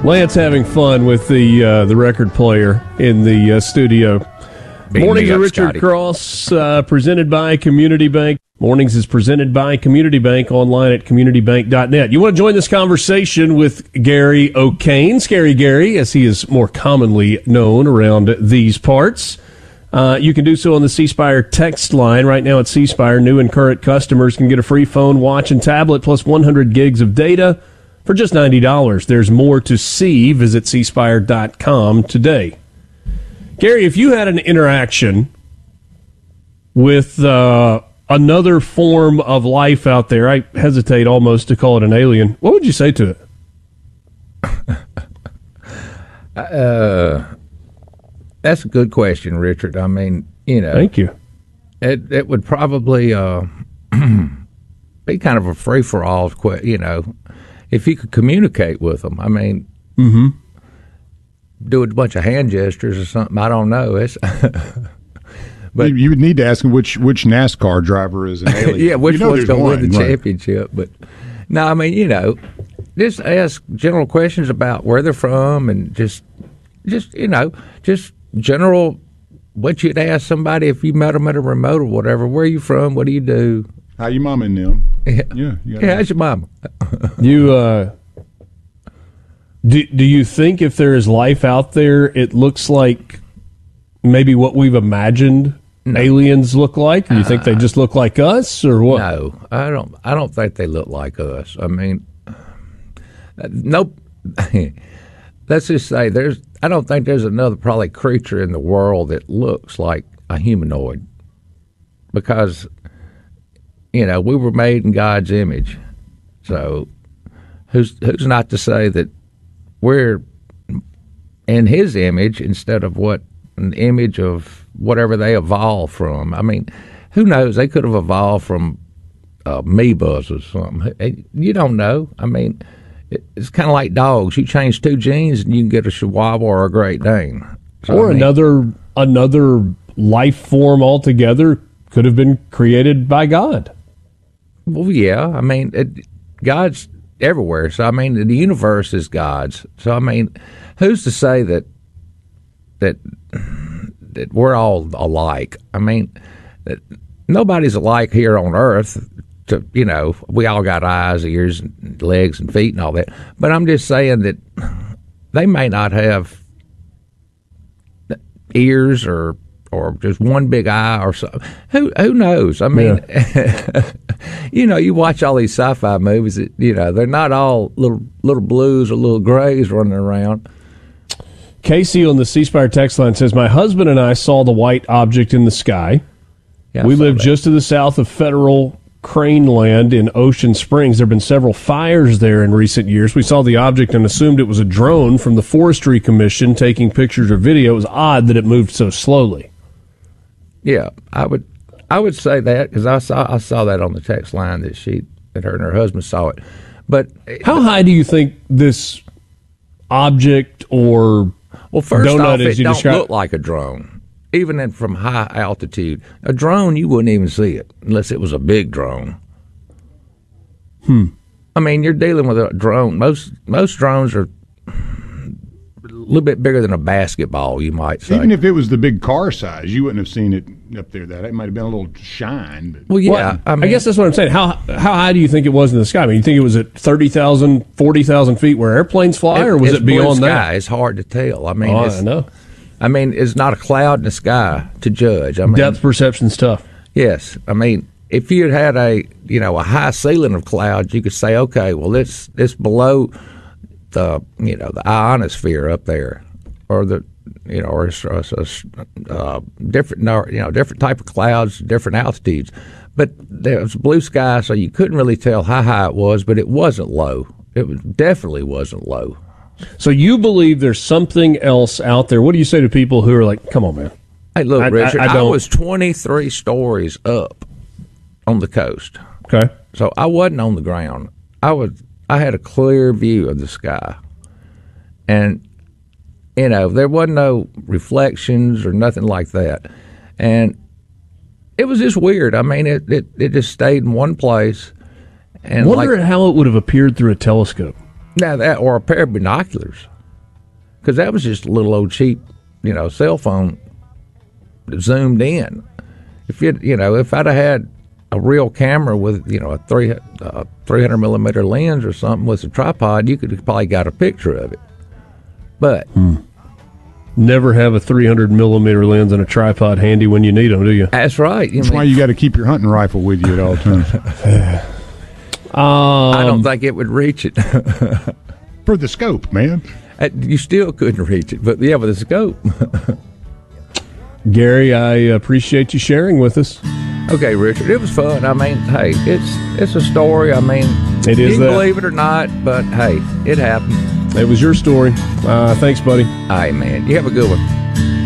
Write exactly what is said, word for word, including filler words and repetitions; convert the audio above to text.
Lance having fun with the uh, the record player in the uh, studio. Beat Mornings me of up, Richard Scotty. Cross, uh, presented by Community Bank. Mornings is presented by Community Bank, online at community bank dot net. You want to join this conversation with Gary O'Kane, Scary Gary, as he is more commonly known around these parts. Uh, you can do so on the C Spire text line. Right now at C Spire, new and current customers can get a free phone, watch, and tablet plus one hundred gigs of data for just ninety dollars. There's more to see. Visit c spire dot com today. Gary, if you had an interaction with uh, another form of life out there, I hesitate almost to call it an alien, what would you say to it? uh, that's a good question, Richard. I mean, you know. Thank you. It, it would probably uh, be kind of a free-for-all, you know, if you could communicate with them. I mean, mm-hmm. do a bunch of hand gestures or something. I don't know. It's but you, you would need to ask him which which NASCAR driver is an alien. yeah, which you know one's going to win the right. championship. But no, I mean, you know, just ask general questions about where they're from and just, just you know, just general what you'd ask somebody if you met them at a remote or whatever. Where are you from? What do you do? How you mama and them? Yeah, yeah, you yeah how's your mama? you uh, do do you think if there is life out there, it looks like maybe what we've imagined no. aliens look like? Do you uh, think they just look like us, or what? No, I don't. I don't think they look like us. I mean, nope. Let's just say there's. I don't think there's another probably creature in the world that looks like a humanoid, because you know we were made in God's image. So who's who's not to say that we're in His image instead of what an image of whatever they evolved from? I mean, who knows? They could have evolved from uh, amoebas or something. You don't know. I mean. It's kind of like dogs. You change two genes, and you can get a Chihuahua or a Great Dane, so, or I mean, another another life form altogether could have been created by God. Well, yeah. I mean, it, God's everywhere. So I mean, the universe is God's. So I mean, who's to say that that that we're all alike? I mean, that nobody's alike here on Earth. To, you know, we all got eyes, ears, and legs, and feet, and all that. But I'm just saying that they may not have ears or or just one big eye or something. Who who knows? I mean, yeah. You know, you watch all these sci-fi movies. That, you know, they're not all little little blues or little grays running around. Casey on the C Spire text line says, "My husband and I saw the white object in the sky. Yeah, we live that. just to the south of Federal Crane Land in Ocean Springs. There have been several fires there in recent years. We saw the object and assumed it was a drone from the Forestry Commission taking pictures or video. It was odd that it moved so slowly." Yeah, I would I would say that because I saw I saw that on the text line that she that her and her husband saw it. But how high do you think this object or well, first donut off, as it you don't describe- look like a drone. Even in, from high altitude, a drone you wouldn't even see it unless it was a big drone. Hmm. I mean, you're dealing with a drone. Most most drones are a little bit bigger than a basketball, you might say. Even if it was the big car size, you wouldn't have seen it up there. That it might have been a little shine. But. Well, yeah. Well, I, mean, I guess that's what I'm saying. How how high do you think it was in the sky? I mean, you think it was at thirty thousand, forty thousand feet where airplanes fly, it, or was it's it beyond blue that? sky. It's hard to tell. I mean, Oh, it's, I know. I mean, it's not a cloud in the sky to judge. I mean, Depth perception's tough. Yes, I mean, if you had had a you know a high ceiling of clouds, you could say, okay, well, it's it's below the you know the ionosphere up there, or the you know or it's, it's, it's, uh, different you know different type of clouds, different altitudes. But there was blue sky, so you couldn't really tell how high it was, but it wasn't low. It was, definitely wasn't low. So you believe there's something else out there. What do you say to people who are like, come on, man? Hey, look, I, Richard, I, I, I don't... was twenty-three stories up on the coast. Okay. So I wasn't on the ground. I was. I had a clear view of the sky. And, you know, there wasn't no reflections or nothing like that. And it was just weird. I mean, it, it, it just stayed in one place. And wonder like, how it would have appeared through a telescope. Now that or a pair of binoculars. because that was just a little old cheap, you know, cell phone zoomed in. If you you know, if I'd have had a real camera with, you know, a three uh, three hundred millimeter lens or something with a tripod, you could have probably got a picture of it. But hmm. never have a three hundred millimeter lens and a tripod handy when you need them, do you? That's right. You That's mean, why you got to keep your hunting rifle with you at all times. um, I don't think it would reach it. For the scope, man. You still couldn't reach it, but yeah, with a scope. Gary, I appreciate you sharing with us. Okay, Richard, it was fun. I mean, hey, it's it's a story. I mean, it is you can that. believe it or not, but hey, it happened. It was your story. Uh, thanks, buddy. All right, man. You have a good one.